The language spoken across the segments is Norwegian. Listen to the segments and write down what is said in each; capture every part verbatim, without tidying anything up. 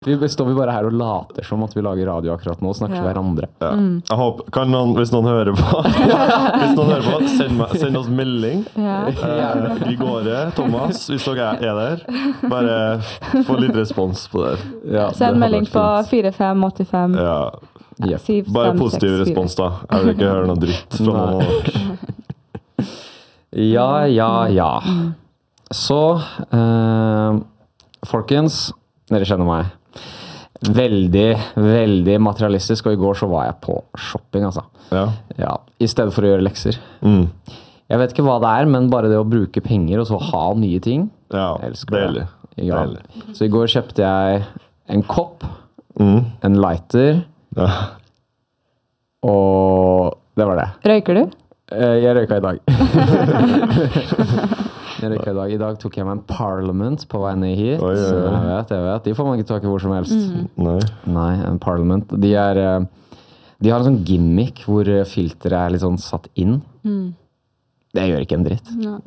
Vi står vi bare her og later som at vi lager radio akkurat nå og snakker til Ja. hverandre. Ja. Jeg håper, kan noen, hvis noen hører på, hvis noen hører på, send, meg, send oss melding. Ja. Eh, I går, Thomas, hvis dere er der, bare få litt respons på det. Ja, det Send hadde melding vært på fint. fire fem åtte fem. Ja, Yep. syv, bare fem, positiv seks, fire. respons da. Jeg vil ikke høre noe dritt fra noen av dere. Ja, ja, ja. Så, eh, folkens, dere kjenner meg. Veldig, veldig materialistisk, og i går så var jeg på shopping, altså. Ja. Ja, i stedet for å gjøre lekser. Mm. Jeg vet ikke hva det er, men bare det å bruke penger og så ha nye ting. Ja, Jeg elsker det. deilig. Ja. Deilig. Så i går kjøpte jeg en kopp, Mm. en lighter, Ja. og det var det. Røyker du? Eh, Jeg røyka i dag. jeg røyka i dag. I dag tok jeg meg en Parliament på vei ned hit. Oi, oi, oi. Jeg vet, jeg vet. De får man ikke tak i hvor som helst. Nei. Nei, en Parliament. De er eh, De har en sånn gimmick hvor eh, filteret er litt sånn satt inn. Det gjør ikke en dritt.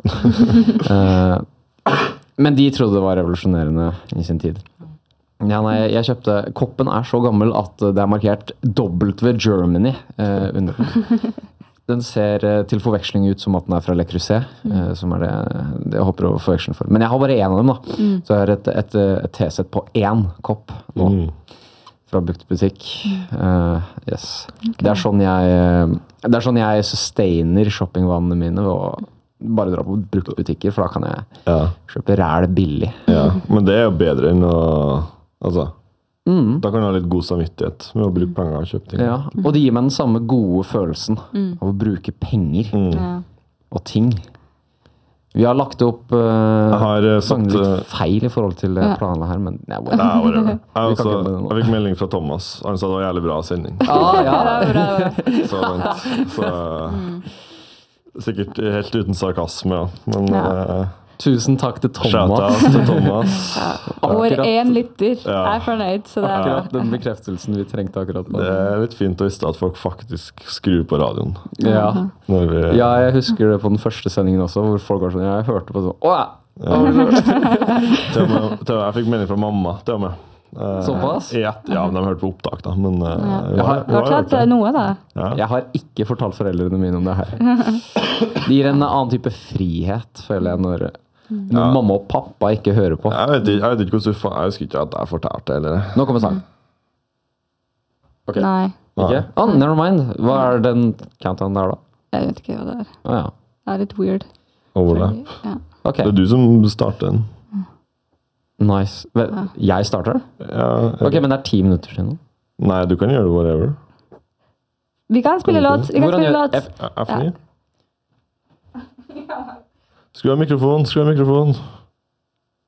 Eh, Men de trodde det var revolusjonerende i sin tid. Ja, nei, jeg kjøpte Koppen er så gammel at det er markert W Germany eh, under den. Den ser eh, til forveksling ut som at den er fra Le Creuset, eh, som er det, det jeg håper å forveksle for. Men jeg har bare én av dem, da. Så jeg har et, et, et tesett på én kopp nå. Mm. Fra buktbutikk. Uh, yes. Det er sånn jeg eh, Det er sånn jeg sustainer shoppingvanene mine ved å bare dra på bruktbutikker, for da kan jeg Ja. kjøpe ræl billig. Ja, men det er jo bedre enn å altså, Mm. da kan du ha litt god samvittighet med å bruke penger og kjøpe ting. Ja, og det gir meg den samme gode følelsen av å bruke penger Mm. Ja. og ting. Vi har lagt opp uh, Jeg har eh, sangen satt litt eh, feil i forhold til uh, Ja. planene her, men nei, Nei, whatever. whatever. Jeg, Vi kan også, ikke med det nå. jeg fikk melding fra Thomas. Han sa det var jævlig bra sending. Ah, ja. Bra, bra, bra. Så, vent. Så sikkert helt uten sarkasme, ja. Men Ja. eh, Tusen takk til Thomas. shout-out til Thomas. Vår Akkurat- én lytter Ja. er fornøyd, så det er bra. Akkurat den bekreftelsen vi trengte akkurat nå. Det er litt fint å vite at folk faktisk skrur på radioen. Ja. Når vi, ja, jeg husker det på den første sendingen også, hvor folk var sånn, jeg hørte på sånn, åh, til og med, til og med, jeg fikk melding fra mamma, til og med. Eh, Såpass? i ett- Ja, men de hørte på opptak da, men eh, Ja. vi Jeg har- har- vi har hørt Fortsatt det. noe, da. Ja. jeg har ikke fortalt foreldrene mine om det her. Det gir en annen type frihet, føler jeg, når, når Ja. mamma og pappa ikke hører på. Jeg vet ikke, jeg vet ikke hvordan du fa- Jeg husker ikke at jeg fortalte det, eller Nå kommer sang. Ok. Nei, Ikke? Ah, never mind. Hva er den countdown der da? jeg vet ikke hva det er. Ah, ja. Det er litt weird. overlap. Ja. Ok, Det er du som starter den. nice. Vel, jeg starter? Ja, Ok, men det er ti minutter siden. Nei, du kan gjøre det whatever. Vi kan spille låt. Vi kan Hvordan spille gjør- låt. F- F ni? Skru av mikrofon, skru av mikrofon.